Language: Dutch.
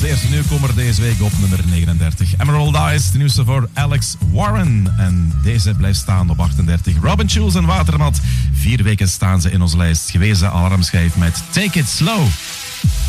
De eerste nieuwkomer deze week op nummer 39. Emerald Eyes, de nieuwste voor Alex Warren. En deze blijft staan op 38. Robin Schulz en Watermat. 4 weken staan ze in onze lijst. Gewezen alarmschijf met Take It Slow.